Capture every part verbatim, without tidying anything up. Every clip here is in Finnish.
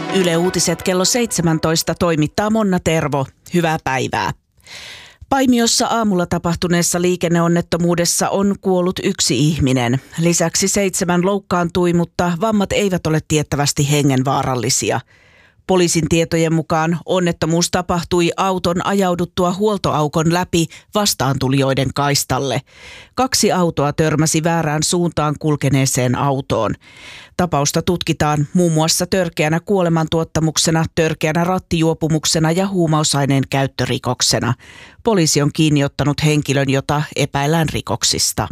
Yle Uutiset kello seitsemäntoista toimittaa Monna Tervo. Hyvää päivää. Paimiossa aamulla tapahtuneessa liikenneonnettomuudessa on kuollut yksi ihminen. Lisäksi seitsemän loukkaantui, mutta vammat eivät ole tiettävästi hengenvaarallisia. Poliisin tietojen mukaan onnettomuus tapahtui auton ajauduttua huoltoaukon läpi vastaantulijoiden kaistalle. Kaksi autoa törmäsi väärään suuntaan kulkeneeseen autoon. Tapausta tutkitaan muun muassa törkeänä kuolemantuottamuksena, törkeänä rattijuopumuksena ja huumausaineen käyttörikoksena. Poliisi on kiinni ottanut henkilön, jota epäillään rikoksista.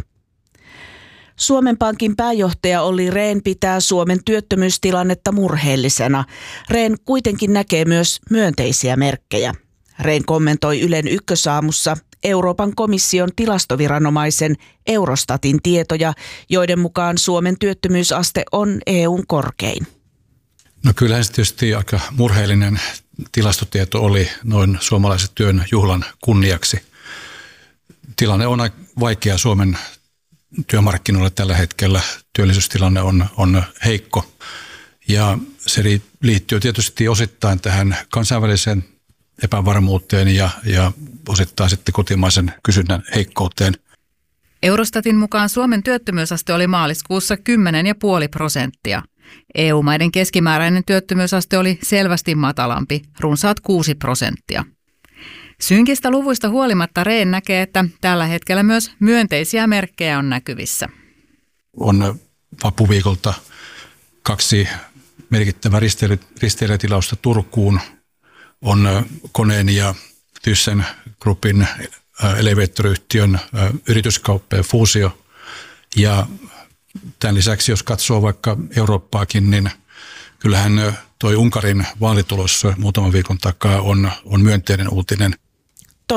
Suomen Pankin pääjohtaja Olli Rehn pitää Suomen työttömyystilannetta murheellisena. Rehn kuitenkin näkee myös myönteisiä merkkejä. Rehn kommentoi Ylen Ykkösaamussa Euroopan komission tilastoviranomaisen Eurostatin tietoja, joiden mukaan Suomen työttömyysaste on E U:n korkein. No kyllähän se tietysti aika murheellinen tilastotieto oli noin suomalaisen työn juhlan kunniaksi. Tilanne on aika vaikea Suomen työmarkkinoilla tällä hetkellä. Työllisyystilanne on, on heikko ja se liittyy tietysti osittain tähän kansainväliseen epävarmuuteen ja, ja osittain sitten kotimaisen kysynnän heikkouteen. Eurostatin mukaan Suomen työttömyysaste oli maaliskuussa kymmenen pilkku viisi prosenttia. E U-maiden keskimääräinen työttömyysaste oli selvästi matalampi, runsaat kuusi prosenttia. Synkistä luvuista huolimatta Rehn näkee, että tällä hetkellä myös myönteisiä merkkejä on näkyvissä. On vapuviikolta kaksi merkittävää risteilijätilausta Turkuun. On Koneen ja Thyssen Groupin elevaattoriyhtiön yrityskauppa ja fuusio. Ja tämän lisäksi, jos katsoo vaikka Eurooppaakin, niin kyllähän toi Unkarin vaalitulos muutaman viikon takaa on, on myönteinen uutinen.